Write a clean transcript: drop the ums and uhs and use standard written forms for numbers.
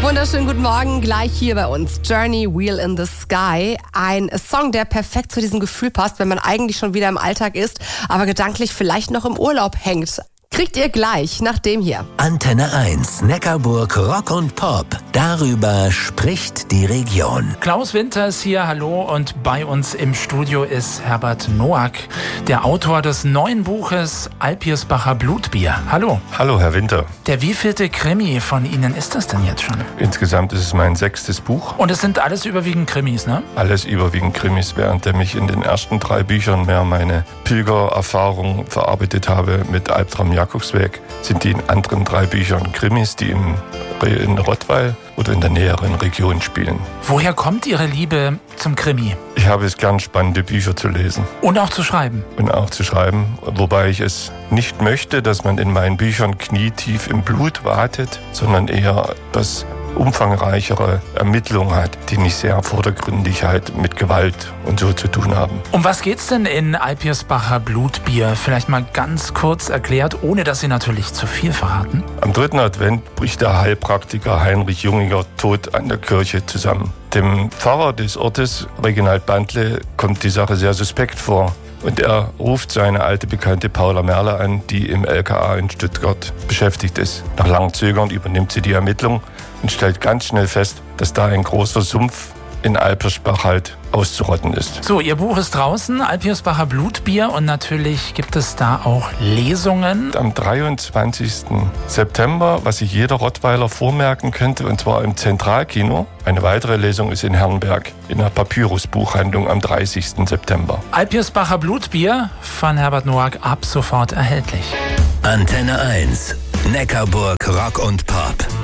Wunderschönen guten Morgen, gleich hier bei uns. Journey, Wheel in the Sky. Ein Song, der perfekt zu diesem Gefühl passt, wenn man eigentlich schon wieder im Alltag ist, aber gedanklich vielleicht noch im Urlaub hängt. Kriegt ihr gleich nach dem hier. Antenne 1, Neckarburg Rock und Pop. Darüber spricht die Region. Klaus Winter ist hier, hallo, und bei uns im Studio ist Herbert Noack, der Autor des neuen Buches Alpirsbacher Blutbier. Hallo. Hallo, Herr Winter. Der wievielte Krimi von Ihnen ist das denn jetzt schon? Insgesamt ist es mein 6. Buch. Und es sind alles überwiegend Krimis, ne? Alles überwiegend Krimis, während ich in den ersten 3 Büchern mehr meine Pilgererfahrung verarbeitet habe mit Albtraum Jakobsweg, sind die in anderen 3 Büchern Krimis, die in Rottweil oder in der näheren Region spielen. Woher kommt Ihre Liebe zum Krimi? Ich habe es gern, spannende Bücher zu lesen. Und auch zu schreiben? Und auch zu schreiben, wobei ich es nicht möchte, dass man in meinen Büchern knietief im Blut watet, sondern eher das umfangreichere Ermittlungen hat, die nicht sehr vordergründig halt mit Gewalt und so zu tun haben. Um was geht's denn in Alpirsbacher Blutbier? Vielleicht mal ganz kurz erklärt, ohne dass Sie natürlich zu viel verraten. Am 3. Advent bricht der Heilpraktiker Heinrich Junginger tot an der Kirche zusammen. Dem Pfarrer des Ortes, Reginald Bandle, kommt die Sache sehr suspekt vor. Und er ruft seine alte Bekannte Paula Merle an, die im LKA in Stuttgart beschäftigt ist. Nach langem Zögern übernimmt sie die Ermittlung und stellt ganz schnell fest, dass da ein großer Sumpf in Alpirsbach halt auszurotten ist. So, Ihr Buch ist draußen, Alpirsbacher Blutbier, und natürlich gibt es da auch Lesungen. Am 23. September, was sich jeder Rottweiler vormerken könnte, und zwar im Zentralkino. Eine weitere Lesung ist in Herrenberg in der Papyrus-Buchhandlung am 30. September. Alpirsbacher Blutbier von Herbert Noack ab sofort erhältlich. Antenne 1, Neckarburg Rock und Pop.